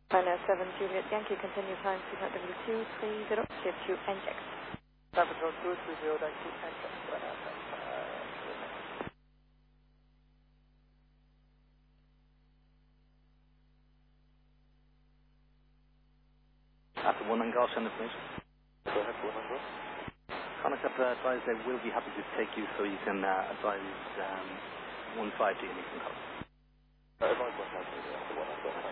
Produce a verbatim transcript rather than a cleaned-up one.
China seven Juliet Yankee, continue time to W two three zero, shift to inject. San Patrol two three zero, thank you, inject. After one and Golf Center, please. Go ahead, one and Golf. Contact have uh, advised they will be happy to take you, so you can uh, advise um, one five G and you can call. Uh, advise one five G, yeah, the one and Golf.